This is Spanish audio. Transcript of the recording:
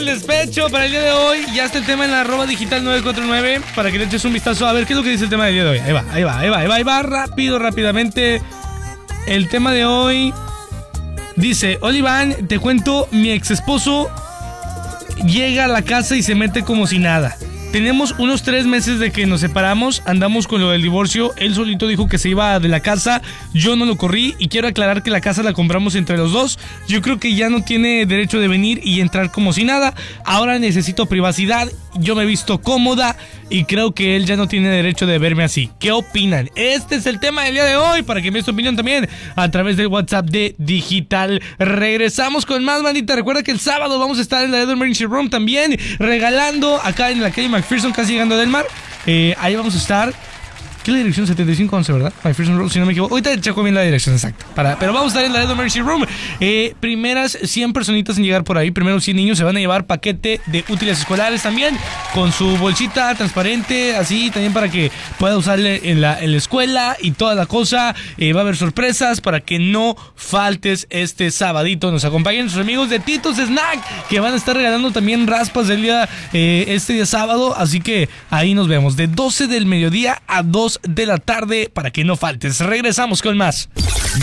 despecho para el día de hoy. Ya está el tema en la @digital949 para que le eches un vistazo a ver qué es lo que dice el tema del día de hoy. Ahí va, rápidamente. El tema de hoy dice: hola Iván, te cuento, mi ex esposo llega a la casa y se mete como si nada. Tenemos unos 3 meses de que nos separamos, andamos con lo del divorcio, él solito dijo que se iba de la casa, yo no lo corrí y quiero aclarar que la casa la compramos entre los dos, yo creo que ya no tiene derecho de venir y entrar como si nada, ahora necesito privacidad, yo me he visto cómoda y creo que él ya no tiene derecho de verme así. ¿Qué opinan? Este es el tema del día de hoy, para que me des tu opinión también a través del WhatsApp de Digital. Regresamos con más, bandita. Recuerda que el sábado vamos a estar en la Emergency Room también, regalando acá en la calle McPherson, casi llegando del mar. Ahí vamos a estar. ¿Qué es la dirección? 7511, ¿verdad? McPherson Road, si no me equivoco. Ahorita checo bien la dirección exacta. Pero vamos a estar en la Emergency Room. Primeras 100 personitas en llegar por ahí. Primero 100 niños se van a llevar paquete de útiles escolares también, con su bolsita transparente, así también para que pueda usarle en la escuela y toda la cosa. Va a haber sorpresas para que no faltes este sabadito. Nos acompañan nuestros amigos de Tito's Snack, que van a estar regalando también raspas del día, este día sábado. Así que ahí nos vemos de 12 del mediodía a 2 de la tarde para que no faltes. Regresamos con más.